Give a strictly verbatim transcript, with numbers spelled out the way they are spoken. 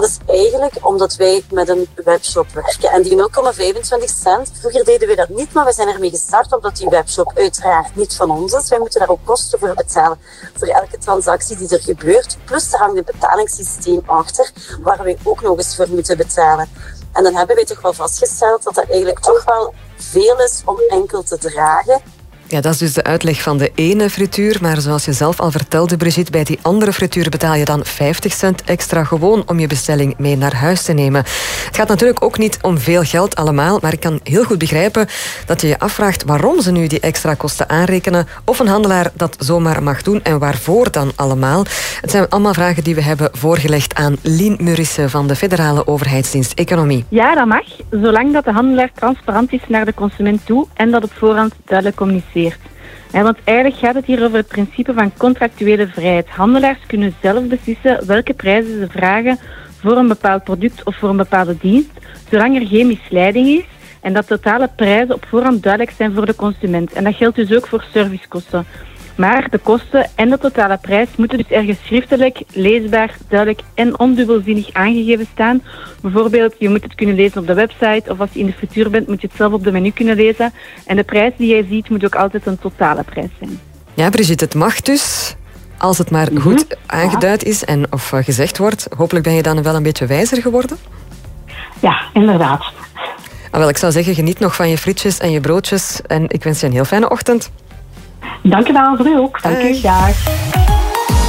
Dat is eigenlijk omdat wij met een webshop werken. En die nul komma vijfentwintig cent, vroeger deden we dat niet, maar we zijn ermee gestart omdat die webshop uiteraard niet van ons is. Wij moeten daar ook kosten voor betalen voor elke transactie die er gebeurt. Plus er hangt een betalingssysteem achter, waar wij ook nog eens voor moeten betalen. En dan hebben wij toch wel vastgesteld dat dat eigenlijk toch wel veel is om enkel te dragen. Ja, dat is dus de uitleg van de ene frituur. Maar zoals je zelf al vertelde, Brigitte, bij die andere frituur betaal je dan vijftig cent extra gewoon om je bestelling mee naar huis te nemen. Het gaat natuurlijk ook niet om veel geld allemaal, maar ik kan heel goed begrijpen dat je je afvraagt waarom ze nu die extra kosten aanrekenen, of een handelaar dat zomaar mag doen en waarvoor dan allemaal. Het zijn allemaal vragen die we hebben voorgelegd aan Lien Murissen van de Federale Overheidsdienst Economie. Ja, dat mag, zolang dat de handelaar transparant is naar de consument toe en dat op voorhand duidelijk communiceert. Ja, want eigenlijk gaat het hier over het principe van contractuele vrijheid. Handelaars kunnen zelf beslissen welke prijzen ze vragen voor een bepaald product of voor een bepaalde dienst, zolang er geen misleiding is en dat totale prijzen op voorhand duidelijk zijn voor de consument. En dat geldt dus ook voor servicekosten. Maar de kosten en de totale prijs moeten dus ergens schriftelijk, leesbaar, duidelijk en ondubbelzinnig aangegeven staan. Bijvoorbeeld, je moet het kunnen lezen op de website, of als je in de frituur bent, moet je het zelf op de menu kunnen lezen. En de prijs die jij ziet, moet ook altijd een totale prijs zijn. Ja, Brigitte, het mag dus, als het maar goed aangeduid is en of gezegd wordt. Hopelijk ben je dan wel een beetje wijzer geworden? Ja, inderdaad. Ah, wel, ik zou zeggen, geniet nog van je frietjes en je broodjes en ik wens je een heel fijne ochtend. Dank u wel, voor u ook. Dank u. Dag.